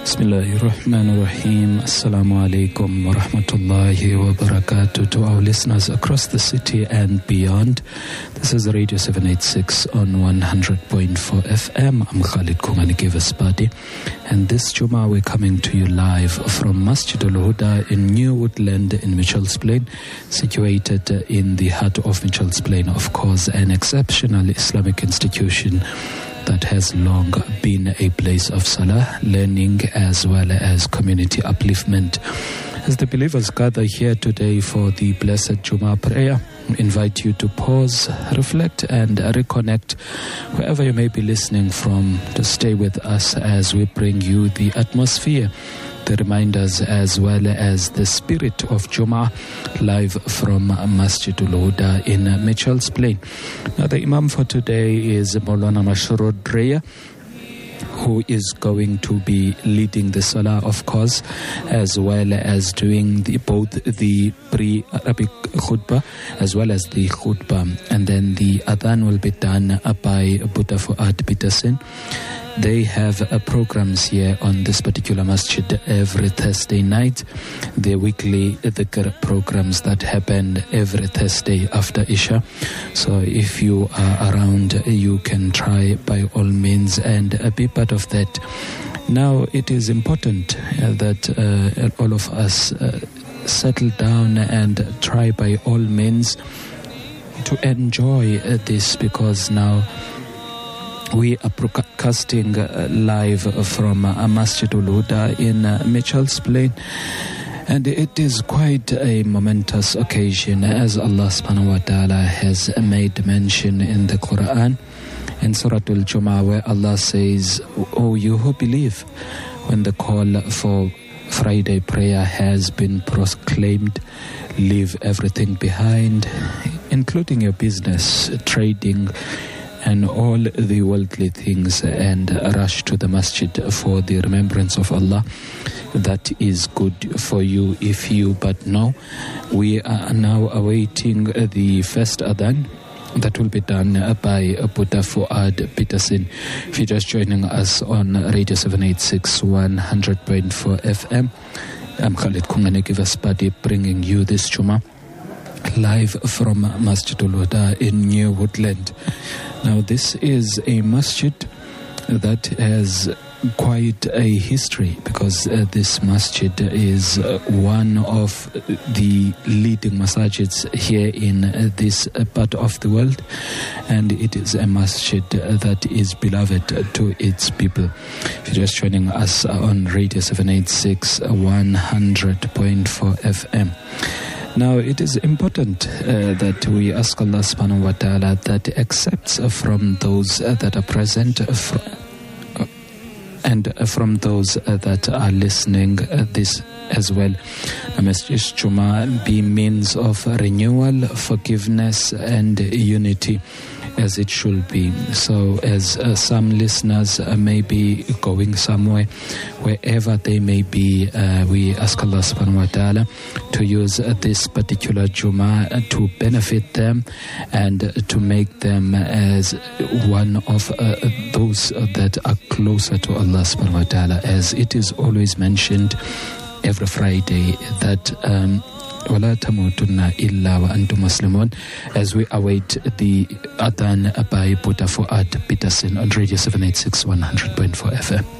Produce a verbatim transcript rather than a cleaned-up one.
Bismillahirrahmanirrahim. Assalamu alaikum wa rahmatullahi wa barakatuh to our listeners across the city and beyond. This is Radio seven eighty-six on one hundred point four F M. I'm Khalid Kungani Givasbadi, and this Jummah we're coming to you live from Masjid Al-Huda in New Woodland in Mitchells Plain, situated in the heart of Mitchells Plain, of course, an exceptional Islamic institution that has long been a place of salah, learning, as well as community upliftment. As the believers gather here today for the Blessed Jummah prayer, we invite you to pause, reflect, and reconnect wherever you may be listening from, to stay with us as we bring you the atmosphere, the reminders, as well as the spirit of Jummah, live from Masjid Al-Huda in Mitchells Plain. Now, the Imam for today is Maulana Mashrur Dreya, who is going to be leading the Salah, of course, as well as doing the, both the pre-Arabic khutbah as well as the khutbah. And then the adhan will be done by Buddha Fuad Peterson. They have uh, programs here on this particular masjid every Thursday night. The weekly dhikr programs that happen every Thursday after Isha. So if you are around, you can try by all means and uh, be part of that. Now, it is important uh, that uh, all of us uh, settle down and try by all means to enjoy uh, this, because now we are broadcasting uh, live from uh, Masjid Al-Huda in uh, Mitchells Plain, and it is quite a momentous occasion, as Allah subhanahu wa ta'ala has made mention in the Quran, in Surah Al-Jummah, where Allah says, "O you who believe, when the call for Friday prayer has been proclaimed, leave everything behind, including your business, trading, and all the worldly things, and rush to the masjid for the remembrance of Allah. That is good for you if you but know." We are now awaiting the first adhan that will be done by Buddha Fuad Peterson. If you're just joining us on Radio seven eighty-six, one hundred point four F M, I'm Khalid Kungani Givasbadi, bringing you this Jummah live from Masjid Al-Huda in New Woodland. Now, this is a masjid that has quite a history, because uh, this masjid is uh, one of the leading masajids here in uh, this uh, part of the world, and it is a masjid uh, that is beloved to its people. If you're just joining us on Radio seven eighty-six, one hundred point four F M. Now, it is important uh, that we ask Allah subhanahu wa ta'ala that accepts from those uh, that are present uh, fr- uh, and uh, from those uh, that are listening uh, this as well. Masjid Jummah be means of renewal, forgiveness, and unity, as it should be. So as uh, some listeners uh, may be going somewhere, wherever they may be, uh, we ask Allah subhanahu wa ta'ala to use uh, this particular Jummah uh, to benefit them and uh, to make them as one of uh, those uh, that are closer to Allah subhanahu wa ta'ala, as it is always mentioned every Friday that um, وَلَا تَمُوتُنَّ إِلَّا وَأَنْتُمْ مُسْلِمُونَ, as we await the adhan by Buddha Fuad Peterson on Radio seven eighty-six, one hundred point four F M.